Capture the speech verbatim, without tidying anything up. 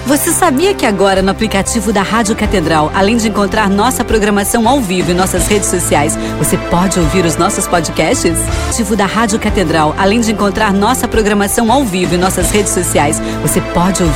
Você sabia que agora no aplicativo da Rádio Catedral, além de encontrar nossa programação ao vivo e nossas redes sociais, você pode ouvir os nossos podcasts? Aplicativo da Rádio Catedral, além de encontrar nossa programação ao vivo e nossas redes sociais, você pode ouvir